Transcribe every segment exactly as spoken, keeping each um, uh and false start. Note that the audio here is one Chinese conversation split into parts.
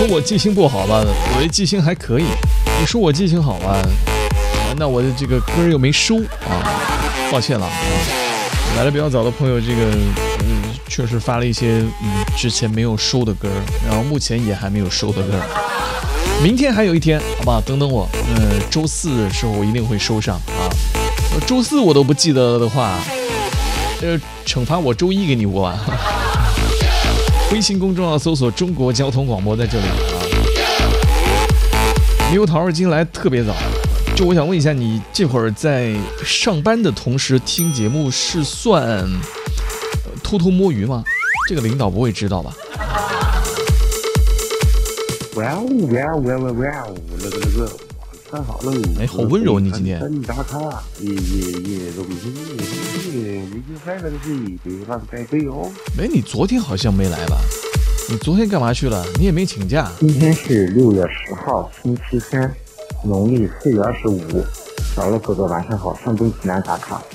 说我记性不好吧，我的记性还可以。你说我记性好吧，那我的这个歌又没收啊，抱歉了啊。来的比较早的朋友，这个嗯，确实发了一些嗯之前没有收的歌，然后目前也还没有收的歌。明天还有一天，好吧，等等我，呃，周四的时候我一定会收上啊。周四我都不记得的话，呃，惩罚我周一给你过完。微信公众号搜索中国交通广播，在这里啊。猕猴桃今天来特别早，就我想问一下，你这会儿在上班的同时听节目是算、呃、偷偷摸鱼吗？这个领导不会知道吧？ Well well well well well， 那个那个晚上好喽。 哎，好温柔你今天。 真打卡，夜夜夜容易夜，你就开那个是别让该背哦。 哎，你昨天好像没来吧？你昨天干嘛去了？你也没请假。 今天是六月十号，星期三，农历四月二十五。找了哥哥晚上好，上东济南打卡。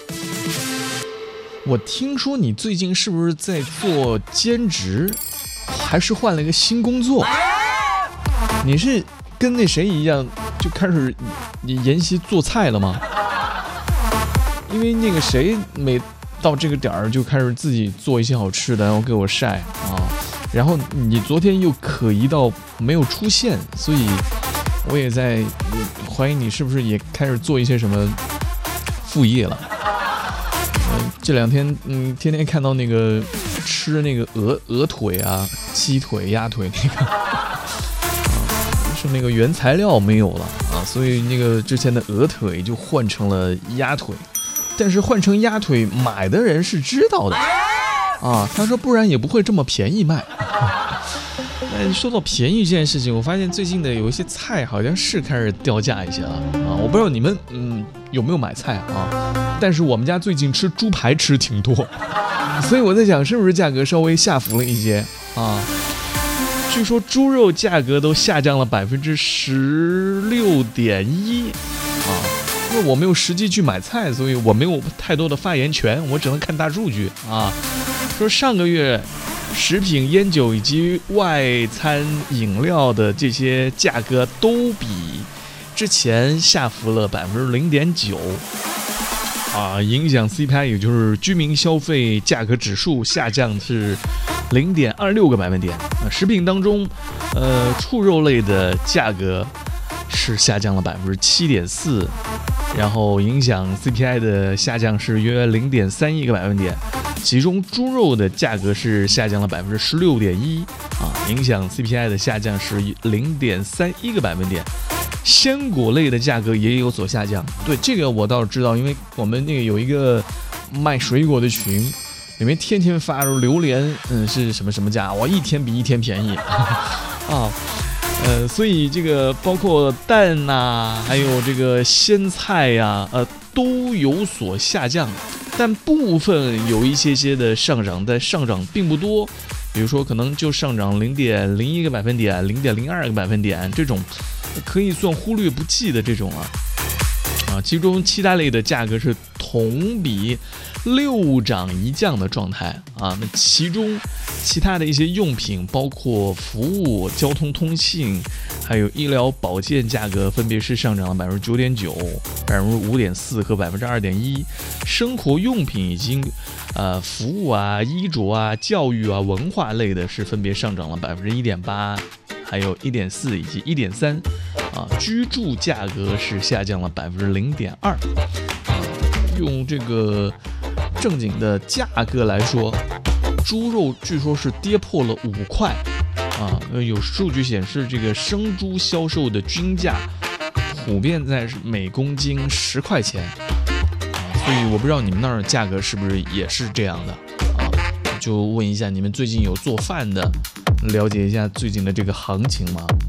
我听说你最近是不是在做兼职，还是换了一个新工作？你是跟那谁一样，就开始你研习做菜了吗？因为那个谁每到这个点儿就开始自己做一些好吃的，然后给我晒啊。然后你昨天又可疑到没有出现，所以我也在怀疑你是不是也开始做一些什么副业了。呃、这两天嗯，天天看到那个吃那个鹅鹅腿啊、鸡腿、鸭腿那个。是那个原材料没有了啊，所以那个之前的鹅腿就换成了鸭腿，但是换成鸭腿买的人是知道的啊，他说不然也不会这么便宜卖。但说到便宜这件事情，我发现最近的有一些菜好像是开始掉价一些了啊，我不知道你们嗯有没有买菜啊，但是我们家最近吃猪排吃挺多，所以我在想是不是价格稍微下浮了一些啊。据说猪肉价格都下降了百分之十六点一啊！因为我没有实际去买菜，所以我没有太多的发言权，我只能看大数据啊。说上个月食品、烟酒以及外餐饮料的这些价格都比之前下浮了百分之零点九啊，影响 C P I， 也就是居民消费价格指数下降是零点二六个百分点。食品当中，呃，畜肉类的价格是下降了百分之七点四，然后影响 C P I 的下降是约零点三一个百分点。其中猪肉的价格是下降了百分之十六点一啊，影响 C P I 的下降是零点三一个百分点。鲜果类的价格也有所下降，对这个我倒是知道，因为我们那个有一个卖水果的群。里面天天发出榴莲，嗯，是什么什么价？哇，一天比一天便宜啊！呃，所以这个包括蛋呐、啊，还有这个鲜菜呀、啊，呃，都有所下降，但部分有一些些的上涨，但上涨并不多。比如说，可能就上涨零点零一个百分点、零点零二个百分点这种，可以算忽略不计的这种啊。啊，其中七大类的价格是同比六涨一降的状态啊。那其中其他的一些用品，包括服务、交通通信，还有医疗保健价格，分别是上涨了百分之九点九、百分之五点四和百分之二点一。生活用品以及呃服务啊、衣着啊、教育啊、文化类的是分别上涨了百分之一点八。还有一点四以及一点三，啊，居住价格是下降了百分之零点二，啊，用这个正经的价格来说，猪肉据说是跌破了五块，啊，有数据显示这个生猪销售的均价普遍在每公斤十块钱，啊，所以我不知道你们那儿价格是不是也是这样的，啊，就问一下你们最近有做饭的。了解一下最近的这个行情吗？